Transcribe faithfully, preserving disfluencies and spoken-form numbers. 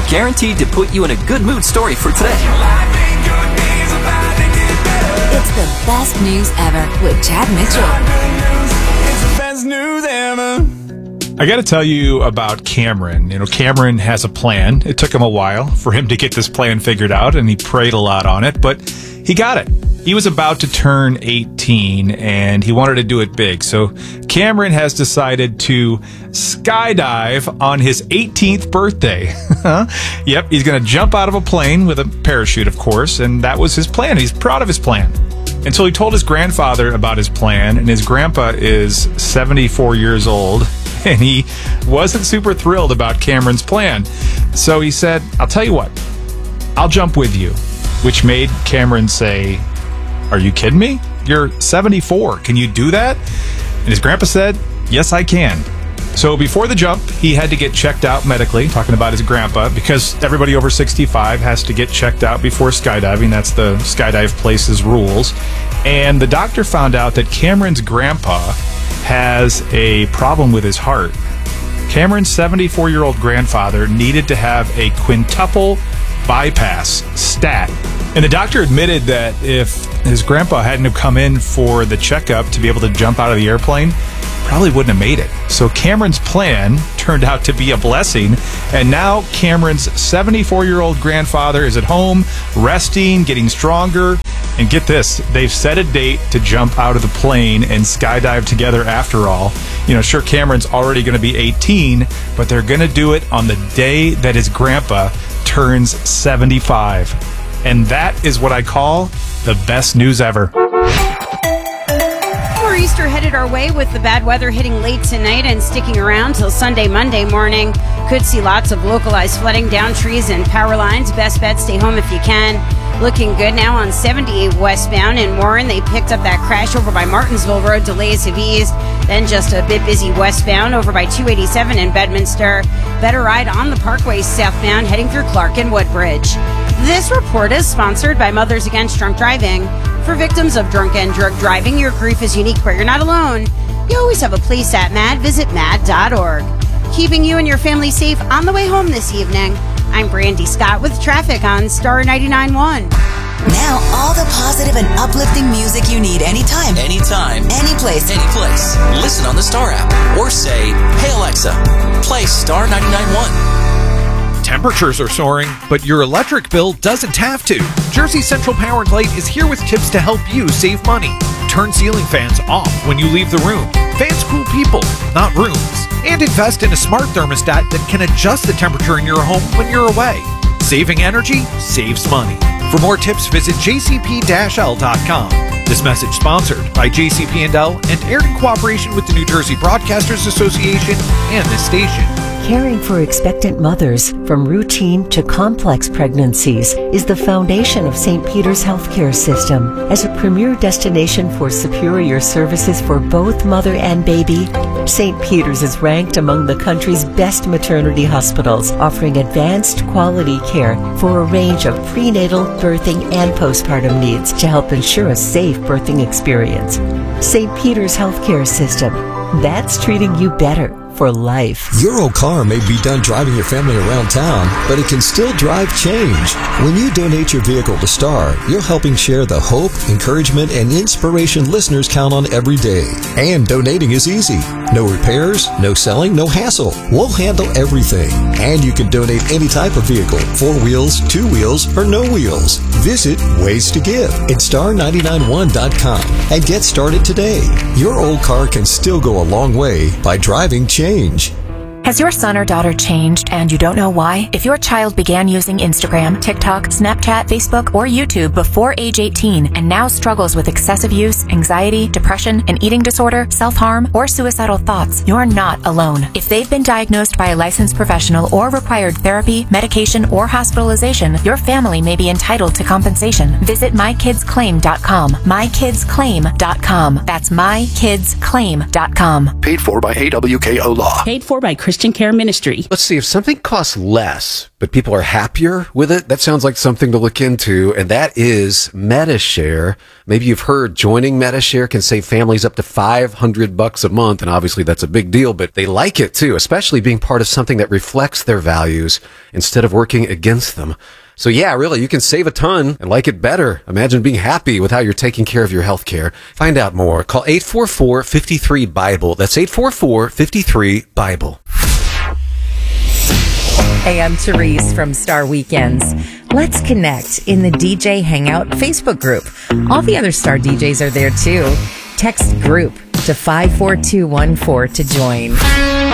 guaranteed to put you in a good mood story for today. It's the best news ever with Chad Mitchell. It's the best news ever. I got to tell you about Cameron. You know, Cameron has a plan. It took him a while for him to get this plan figured out, and he prayed a lot on it, but he got it. He was about to turn eighteen, and he wanted to do it big. So Cameron has decided to skydive on his eighteenth birthday. Yep, he's going to jump out of a plane with a parachute, of course, and that was his plan. He's proud of his plan. And so he told his grandfather about his plan, and his grandpa is seventy-four years old, and he wasn't super thrilled about Cameron's plan. So he said, I'll tell you what, I'll jump with you, which made Cameron say, are you kidding me? You're seventy-four. Can you do that? And his grandpa said, yes, I can. So before the jump, he had to get checked out medically, talking about his grandpa, because everybody over sixty-five has to get checked out before skydiving. That's the Skydive Place's rules. And the doctor found out that Cameron's grandpa has a problem with his heart. Cameron's seventy-four-year-old grandfather needed to have a quintuple bypass stat. And the doctor admitted that if his grandpa hadn't have come in for the checkup to be able to jump out of the airplane, probably wouldn't have made it. So Cameron's plan turned out to be a blessing, and now Cameron's seventy-four-year-old grandfather is at home, resting, getting stronger, and get this, they've set a date to jump out of the plane and skydive together after all. You know, sure, Cameron's already going to be eighteen, but they're going to do it on the day that his grandpa turns seventy-five. And that is what I call the best news ever. Easter headed our way with the bad weather hitting late tonight and sticking around till Sunday, Monday morning. Could see lots of localized flooding down trees and power lines. Best bet, stay home if you can. Looking good now on seventy-eight westbound in Warren. They picked up that crash over by Martinsville Road. Delays have eased. Then just a bit busy westbound over by two eighty-seven in Bedminster. Better ride on the Parkway southbound heading through Clark and Woodbridge. This report is sponsored by Mothers Against Drunk Driving. For victims of drunk and drug driving, your grief is unique, but you're not alone. You always have a place at M A D. Visit M A D dot org. Keeping you and your family safe on the way home this evening. I'm Brandy Scott with traffic on Star ninety-nine point one. Now, all the positive and uplifting music you need anytime. Anytime. Anyplace. Anyplace. Listen on the Star app or say, hey Alexa, play Star ninety-nine point one. Temperatures are soaring, but your electric bill doesn't have to. Jersey Central Power and Light is here with tips to help you save money. Turn ceiling fans off when you leave the room. Fans cool people, not rooms. And invest in a smart thermostat that can adjust the temperature in your home when you're away. Saving energy saves money. For more tips, visit j c p dash l dot com. This message sponsored by J C P and L and aired in cooperation with the New Jersey Broadcasters Association and this station. Caring for expectant mothers, from routine to complex pregnancies, is the foundation of Saint Peter's Healthcare System. As a premier destination for superior services for both mother and baby, Saint Peter's is ranked among the country's best maternity hospitals, offering advanced quality care for a range of prenatal, birthing, and postpartum needs to help ensure a safe birthing experience. Saint Peter's Healthcare System. That's treating you better for life. Your old car may be done driving your family around town, but it can still drive change. When you donate your vehicle to Star, you're helping share the hope, encouragement, and inspiration listeners count on every day. And donating is easy. No repairs, no selling, no hassle. We'll handle everything. And you can donate any type of vehicle, four wheels, two wheels, or no wheels. Visit Ways to Give at star nine nine one dot com and get started today. Your old car can still go a long way by driving change. Change. Has your son or daughter changed and you don't know why? If your child began using Instagram, TikTok, Snapchat, Facebook, or YouTube before age eighteen and now struggles with excessive use, anxiety, depression, an eating disorder, self-harm, or suicidal thoughts, you're not alone. If they've been diagnosed by a licensed professional or required therapy, medication, or hospitalization, your family may be entitled to compensation. Visit my kids claim dot com. my kids claim dot com. That's my kids claim dot com. Paid for by A W K O Law. Paid for by Christian Christian Care Ministry. Let's see, if something costs less, but people are happier with it, that sounds like something to look into, and that is Medi-Share. Maybe you've heard joining Medi-Share can save families up to five hundred bucks a month, and obviously that's a big deal, but they like it too, especially being part of something that reflects their values instead of working against them. So yeah, really, you can save a ton and like it better. Imagine being happy with how you're taking care of your health care. Find out more. Call eight four four, five three, BIBLE. That's eight four four, five three, BIBLE. Hey, I'm Therese from Star Weekends. Let's connect in the D J Hangout Facebook group. All the other Star D Js are there too. Text group to five four two one four to join.